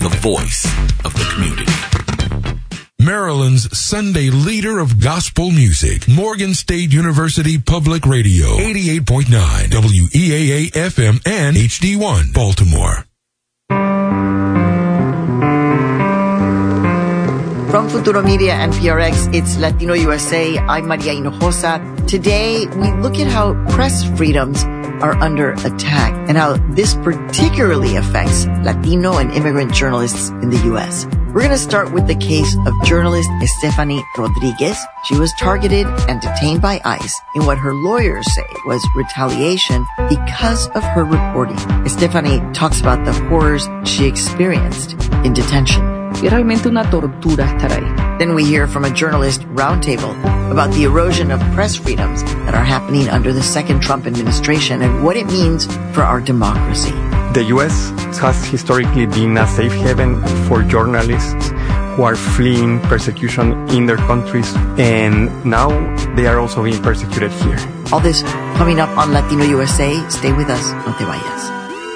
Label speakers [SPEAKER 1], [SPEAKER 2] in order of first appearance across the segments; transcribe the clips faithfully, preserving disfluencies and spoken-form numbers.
[SPEAKER 1] the voice of the community.
[SPEAKER 2] Maryland's Sunday leader of gospel music, Morgan State University Public Radio, eighty-eight point nine W E A A F M and H D one, Baltimore.
[SPEAKER 3] From Futuro Media and P R X, it's Latino U S A. I'm Maria Hinojosa. Today, we look at how press freedoms are under attack and how this particularly affects Latino and immigrant journalists in the U S. We're going to start with the case of journalist Estefany Rodriguez. She was targeted and detained by ICE in what her lawyers say was retaliation because of her reporting. Estefany talks about the horrors she experienced in detention.
[SPEAKER 4] Es realmente una tortura estar ahí.
[SPEAKER 3] Then we hear from a journalist roundtable about the erosion of press freedoms that are happening under the second Trump administration and what it means for our democracy.
[SPEAKER 5] The U S has historically been a safe haven for journalists who are fleeing persecution in their countries, and now they are also being persecuted here.
[SPEAKER 3] All this coming up on Latino U S A. Stay with us. No te vayas.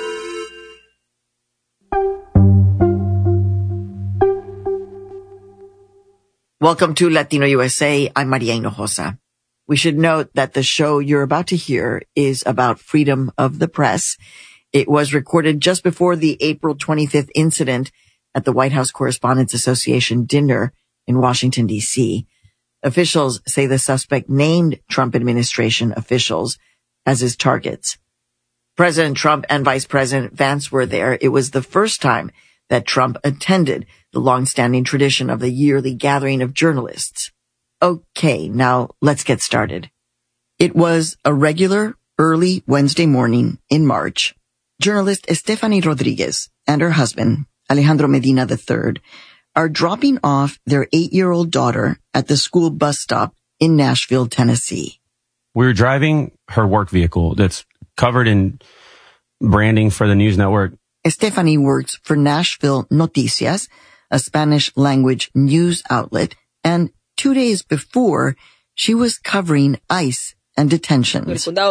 [SPEAKER 3] Welcome to Latino U S A. I'm Maria Hinojosa. We should note that the show you're about to hear is about freedom of the press. It was recorded just before the April twenty-fifth incident at the White House Correspondents Association dinner in Washington, D C. Officials say the suspect named Trump administration officials as his targets. President Trump and Vice President Vance were there. It was the first time that Trump attended the long-standing tradition of the yearly gathering of journalists. Okay, now let's get started. It was a regular early Wednesday morning in March. Journalist Estefany Rodriguez and her husband, Alejandro Medina the third, are dropping off their eight-year-old daughter at the school bus stop in Nashville, Tennessee.
[SPEAKER 6] We were driving her work vehicle that's covered in branding for the news network.
[SPEAKER 3] Estefany works for Nashville Noticias, a Spanish-language news outlet, and two days before, she was covering ICE and detentions. And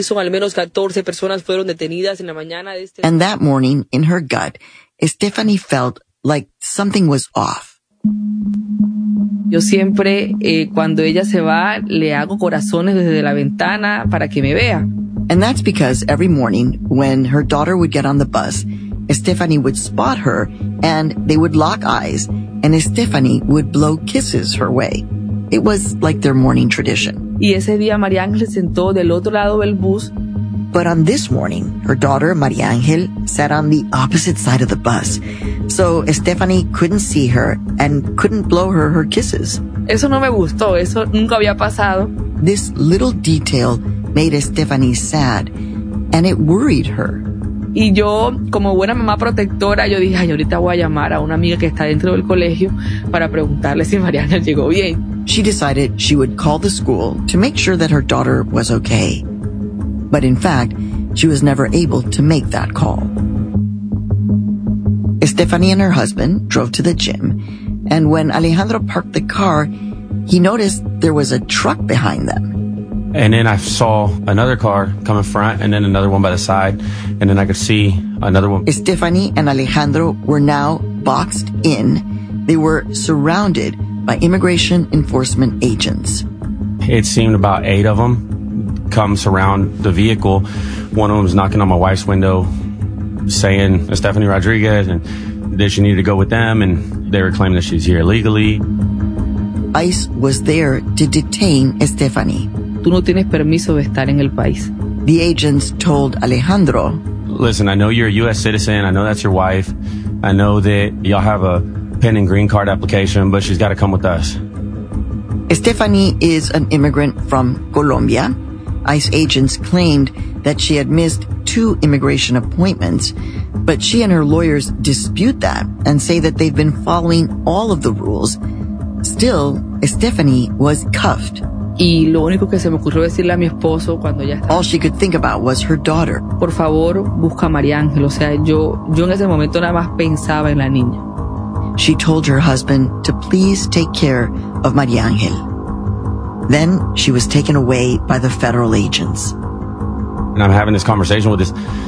[SPEAKER 3] that morning, in her gut, Estefany felt like something was off.
[SPEAKER 4] Yo siempre, eh, cuando ella se va, le hago corazones desde la ventana para que me vea.
[SPEAKER 3] And that's because every morning, when her daughter would get on the bus, Estefany would spot her, and they would lock eyes, and Estefany would blow kisses her way. It was like their morning tradition.
[SPEAKER 4] Y ese día María Ángel se sentó del otro lado del bus.
[SPEAKER 3] But on this morning, her daughter, María Ángel, sat on the opposite side of the bus. So Estefany couldn't see her and couldn't blow her her kisses.
[SPEAKER 4] Eso no me gustó. Eso nunca había pasado.
[SPEAKER 3] This little detail made Estefany sad, and it worried her.
[SPEAKER 4] Y yo, como buena mamá protectora, yo dije, ay, ahorita voy a llamar a una amiga que está dentro del colegio para preguntarle si María Ángel llegó bien.
[SPEAKER 3] She decided she would call the school to make sure that her daughter was okay. But in fact, she was never able to make that call. Estefany and her husband drove to the gym, and when Alejandro parked the car, he noticed there was a truck behind them.
[SPEAKER 6] And then I saw another car come in front and then another one by the side. And then I could see another one.
[SPEAKER 3] Estefany and Alejandro were now boxed in. They were surrounded by immigration enforcement agents.
[SPEAKER 6] It seemed about eight of them come surround the vehicle. One of them was knocking on my wife's window saying Estefany Rodriguez and that she needed to go with them. And they were claiming that she's here illegally.
[SPEAKER 3] ICE was there to detain Estefany.
[SPEAKER 4] Tú no tienes permiso de estar en el país.
[SPEAKER 3] The agents told Alejandro,
[SPEAKER 6] listen, I know you're a U S citizen. I know that's your wife. I know that y'all have a pending green card application, but she's got to come with us.
[SPEAKER 3] Estefany is an immigrant from Colombia. ICE agents claimed that she had missed two immigration appointments, but she and her lawyers dispute that and say that they've been following all of the rules. Still, Estefany was cuffed.
[SPEAKER 4] Y lo único que se me ocurrió decirle a mi esposo cuando ya estaba...
[SPEAKER 3] All she could think about was her daughter.
[SPEAKER 4] Por favor, busca a María Ángel. O sea, yo, yo en ese momento nada más pensaba en la niña.
[SPEAKER 3] She told her husband to please take care of María Ángel. Then she was taken away by the federal agents.
[SPEAKER 6] And I'm having this conversation with this